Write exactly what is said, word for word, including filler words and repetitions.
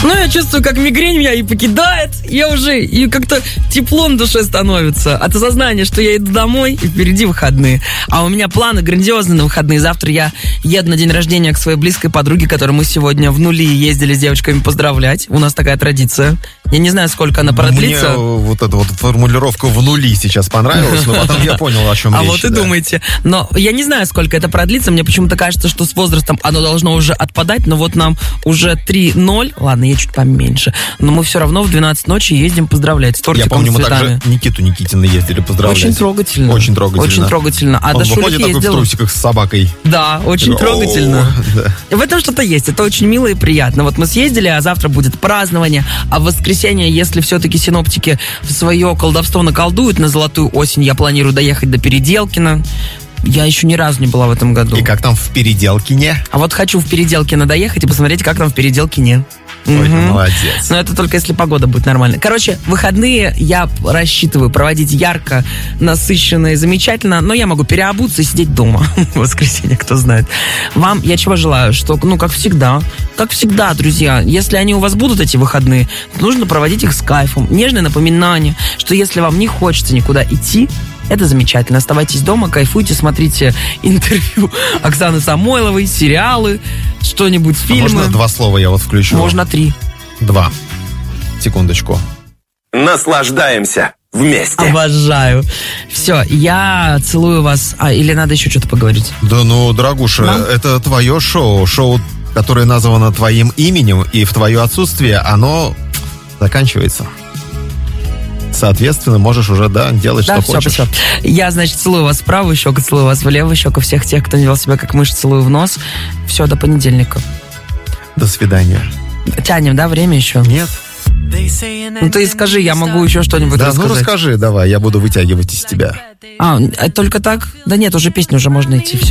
Ну, я чувствую, как мигрень меня и покидает. Я уже, и как-то тепло на душе становится от осознания, что я иду домой, и впереди выходные. А у меня планы грандиозные на выходные. Завтра я еду на день рождения к своей близкой подруге, которую мы сегодня в нули ездили с девочками поздравлять. У нас такая традиция. Я не знаю, сколько она продлится. Мне вот эта вот формулировка «в нули» сейчас понравилась, но потом я понял, о чем речь. А вот и да. думаете. Но я не знаю, сколько это продлится. Мне почему-то кажется, что с возрастом оно должно уже отпадать, но вот нам уже три ноль. Ладно, я чуть поменьше. Но мы все равно в двенадцать ночи ездим поздравлять с тортиком, я помню, с мы цветами. также Никиту Никитина ездили поздравлять. Очень трогательно. Очень трогательно. Очень трогательно. А Он до выходит Шурик такой ездил. в трусиках с собакой. Да, очень Такой, трогательно. да. В этом что-то есть. Это очень мило и приятно. Вот мы съездили, а завтра будет празднование. А в воскресенье, если все-таки синоптики в свое колдовство наколдуют на золотую осень, я планирую доехать до Переделкина. Я еще ни разу не была в этом году. И как там в Переделкине? А вот хочу в Переделкино доехать и посмотреть, как там в Переделкине. Ой, Угу. молодец. Но это только если погода будет нормальная. Короче, выходные я рассчитываю проводить ярко, насыщенно и замечательно, но я могу переобуться и сидеть дома в воскресенье, кто знает. Вам я чего желаю? Что, ну, как всегда, как всегда, друзья, если они у вас будут, эти выходные, то нужно проводить их с кайфом. Нежное напоминание, что если вам не хочется никуда идти, это замечательно. Оставайтесь дома, кайфуйте, смотрите интервью Оксаны Самойловой, сериалы, что-нибудь, фильмы. А можно два слова я вот включу? Можно три. Два. Секундочку. Наслаждаемся вместе. Обожаю. Все, я целую вас. А, или надо еще что-то поговорить? Да ну, дорогуша, Мам? это твое шоу. Шоу, которое названо твоим именем, и в твое отсутствие оно заканчивается. Соответственно, можешь уже, да, делать, Да, что все, хочешь. все. Я, значит, целую вас в правую щеку, целую вас в левую щеку. Всех тех, кто не вел себя как мышь, целую в нос. Все, до понедельника. До свидания. Тянем, да, время еще? Нет? Ну ты скажи, я могу еще что-нибудь Да, рассказать. ну расскажи, давай, я буду вытягивать из тебя. А, только так? Да нет, уже песню уже можно идти, все.